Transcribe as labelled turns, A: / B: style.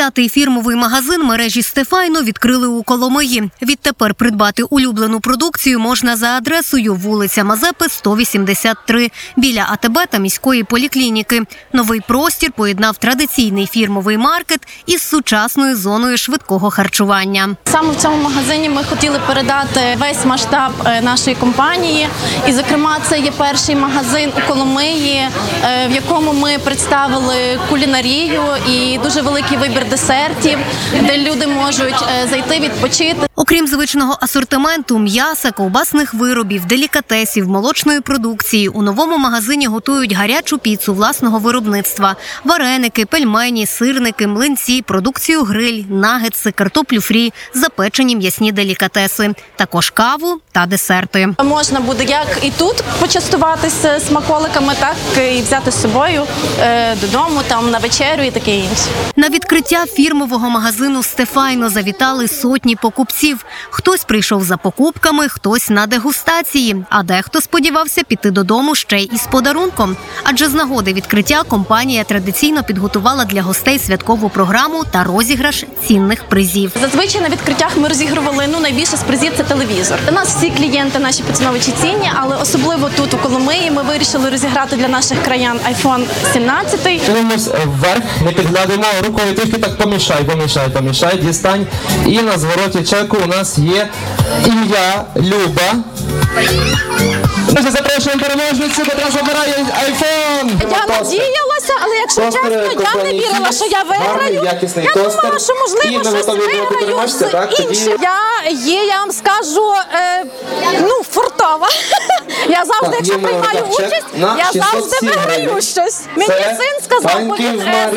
A: 10-й фірмовий магазин мережі «Стефайно» відкрили у Коломиї. Відтепер придбати улюблену продукцію можна за адресою вулиця Мазепи, 183, біля АТБ та міської поліклініки. Новий простір поєднав традиційний фірмовий маркет із сучасною зоною швидкого харчування.
B: Саме в цьому магазині ми хотіли передати весь масштаб нашої компанії. І, зокрема, це є перший магазин у Коломиї, в якому ми представили кулінарію і дуже великий вибір десертів, де люди можуть зайти відпочити.
A: Окрім звичного асортименту м'яса, ковбасних виробів, делікатесів, молочної продукції, у новому магазині готують гарячу піцу власного виробництва, вареники, пельмені, сирники, млинці, продукцію гриль, нагетси, картоплю фрі, запечені м'ясні делікатеси, також каву та десерти.
B: Можна буде як і тут почастуватися смаколиками, так і взяти з собою додому, там на вечерю і таке інше.
A: На відкриття фірмового магазину «Стефайно» завітали сотні покупців. Хтось прийшов за покупками, хтось на дегустації, а дехто сподівався піти додому ще й із подарунком. Адже з нагоди відкриття компанія традиційно підготувала для гостей святкову програму та розіграш цінних призів.
B: Зазвичай на відкриттях ми розігрували, найбільше з призів – це телевізор. У нас всі клієнти наші поціновувачі цінні, але особливо тут у Коломиї ми вирішили розіграти для наших краян iPhone 17.
C: Дивимось вверх, не підглядимо, рукою трішки так помішай, дістань. І на звороті чеку у нас є ім'я Люба. Ми запрошуємо переможницю, котра забирає iPhone.
B: Я надіялася, але якщо чесно, я не вірила, що я виграю. Я думала, що можливо щось виграю з іншим. Я вам скажу, фартова. Я завжди, якщо приймаю участь, я завжди виграю щось. Мені син сказав,